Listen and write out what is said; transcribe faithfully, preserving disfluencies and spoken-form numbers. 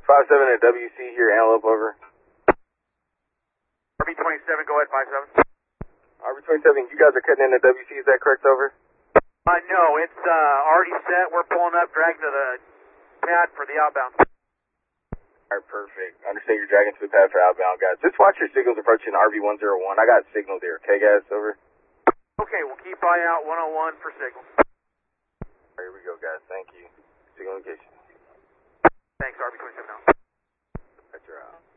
five seven at W C here, Antelope, over. R B twenty-seven, go ahead, five seven. R B twenty-seven, you guys are cutting in at W C, is that correct, over? Uh, no, it's uh, already set. We're pulling up, dragging to the pad for the outbound. Alright, perfect. I understand you're dragging to the pad for outbound, guys. Just watch your signals approaching R V one oh one. I got signal there, okay, guys? Over. Okay, we'll keep eye out one oh one for signal. Alright, here we go, guys. Thank you. Signal engagement. Thanks, R B twenty-seven out. Roger out.